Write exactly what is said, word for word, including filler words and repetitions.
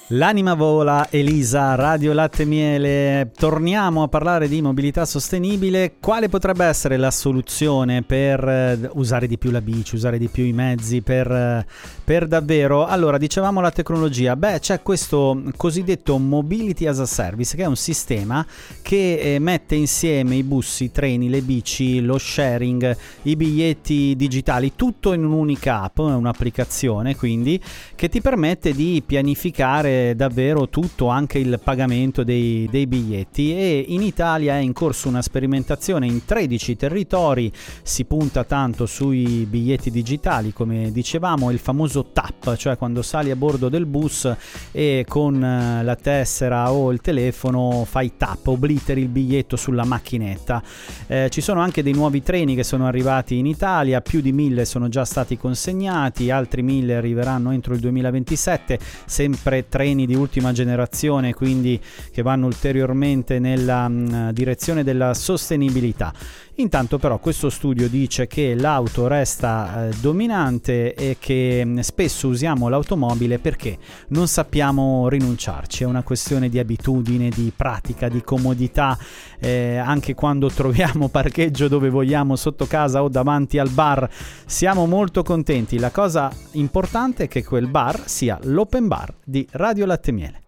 L'anima vola, Elisa, Radio Latte Miele. Torniamo a parlare di mobilità sostenibile. Quale potrebbe essere la soluzione per usare di più la bici, usare di più i mezzi per, per davvero? Allora, dicevamo la tecnologia. Beh, c'è questo cosiddetto Mobility as a Service, che è un sistema che mette insieme i bus, i treni, le bici, lo sharing, i biglietti digitali, tutto in un'unica app, un'applicazione quindi, che ti permette di pianificare davvero tutto, anche il pagamento dei, dei biglietti. E in Italia è in corso una sperimentazione in tredici territori. Si punta tanto sui biglietti digitali, come dicevamo, il famoso tap, cioè quando sali a bordo del bus e con la tessera o il telefono fai tap, obliteri il biglietto sulla macchinetta. Eh, ci sono anche dei nuovi treni che sono arrivati in Italia, più di mille sono già stati consegnati, altri mille arriveranno entro il duemilaventisette, sempre treni di ultima generazione, quindi che vanno ulteriormente nella mh, direzione della sostenibilità. Intanto però questo studio dice che l'auto resta eh, dominante e che mh, spesso usiamo l'automobile perché non sappiamo rinunciarci. È una questione di abitudine, di pratica, di comodità. Eh, anche quando troviamo parcheggio dove vogliamo, sotto casa o davanti al bar, siamo molto contenti. La cosa importante è che quel bar sia l'open bar di Radio Latte Miele.